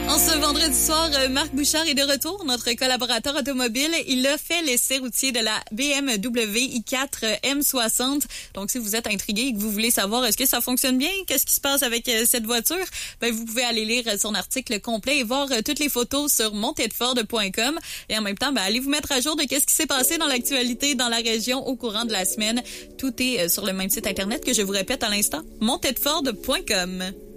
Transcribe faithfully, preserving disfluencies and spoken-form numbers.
En ce vendredi soir, Marc Bouchard est de retour, notre collaborateur automobile. Il a fait l'essai routier de la B M W i quatre M soixante. Donc, si vous êtes intrigué et que vous voulez savoir est-ce que ça fonctionne bien, qu'est-ce qui se passe avec cette voiture, ben vous pouvez aller lire son article complet et voir toutes les photos sur montedford point com. Et en même temps, ben, allez vous mettre à jour de qu'est-ce qui s'est passé dans l'actualité dans la région au courant de la semaine. Tout est sur le même site internet que je vous répète à l'instant, montedford point com.